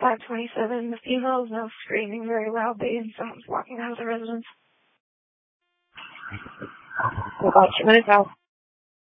527. The female is now screaming very loudly and someone's walking out of the residence. About 2 minutes out.